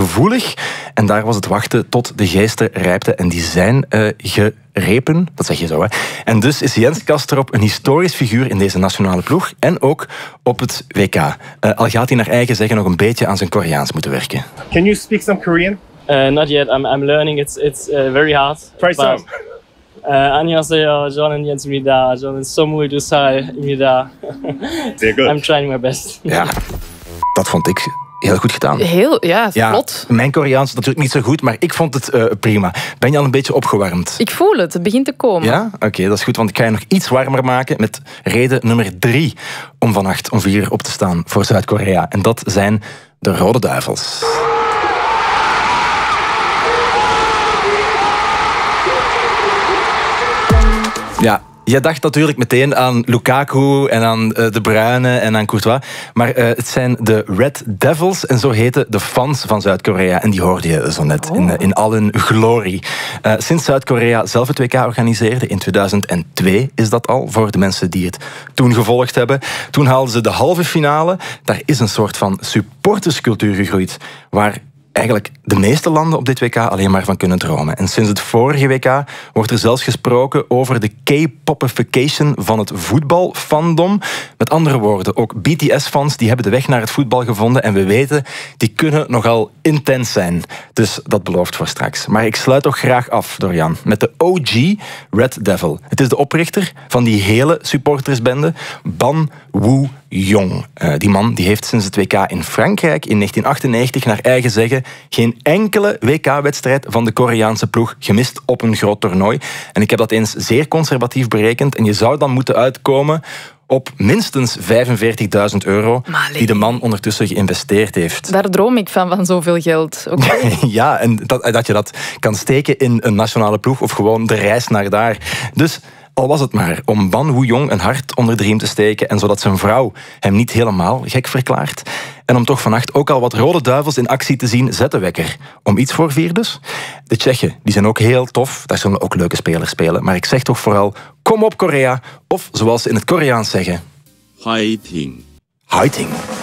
gevoelig. En daar was het wachten tot de geesten rijpten. En die zijn gerepen, dat zeg je zo. Hè. En dus is Jens Kastrop een historisch figuur in deze nationale ploeg. En ook op het WK. Al gaat hij naar eigen zeggen nog een beetje aan zijn Koreaans moeten werken. Can you speak some Korean? Not yet. I'm learning. It's very hard. Try some. 안녕하세요. 저는 옌스입니다. 저는 22살입니다. Sehr good. I'm trying my best. Ja, dat vond ik heel goed gedaan. Vlot. Mijn Koreaans is natuurlijk niet zo goed, maar ik vond het prima. Ben je al een beetje opgewarmd? Ik voel het. Het begint te komen. Ja? Oké, dat is goed, want ik ga je nog iets warmer maken met reden nummer 3 om vannacht om 4 op te staan voor Zuid-Korea. En dat zijn de Rode Duivels. Ja, je dacht natuurlijk meteen aan Lukaku en aan De Bruyne en aan Courtois. Maar het zijn de Red Devils en zo heten de fans van Zuid-Korea. En die hoorde je zo net in al hun glorie. Sinds Zuid-Korea zelf het WK organiseerde, in 2002 is dat al, voor de mensen die het toen gevolgd hebben. Toen haalden ze de halve finale. Daar is een soort van supporterscultuur gegroeid, waar eigenlijk de meeste landen op dit WK alleen maar van kunnen dromen. En sinds het vorige WK wordt er zelfs gesproken over de K-popification van het voetbalfandom. Met andere woorden, ook BTS-fans die hebben de weg naar het voetbal gevonden en we weten, die kunnen nogal intens zijn. Dus dat belooft voor straks. Maar ik sluit toch graag af, Dorian, met de OG Red Devil. Het is de oprichter van die hele supportersbende, Ban Woo-jong. Die man die heeft sinds het WK in Frankrijk in 1998 naar eigen zeggen geen enkele WK-wedstrijd van de Koreaanse ploeg gemist op een groot toernooi. En ik heb dat eens zeer conservatief berekend. En je zou dan moeten uitkomen op minstens €45.000 die de man ondertussen geïnvesteerd heeft. Daar droom ik van zoveel geld. Okay. Ja, en dat je dat kan steken in een nationale ploeg of gewoon de reis naar daar. Dus al was het maar om Ban Woo-jong een hart onder de riem te steken en zodat zijn vrouw hem niet helemaal gek verklaart. En om toch vannacht ook al wat Rode Duivels in actie te zien, zet de wekker. Om iets voor 4 dus. De Tsjechen, die zijn ook heel tof. Daar zullen ook leuke spelers spelen. Maar ik zeg toch vooral, kom op Korea. Of zoals ze in het Koreaans zeggen... Fighting. Fighting.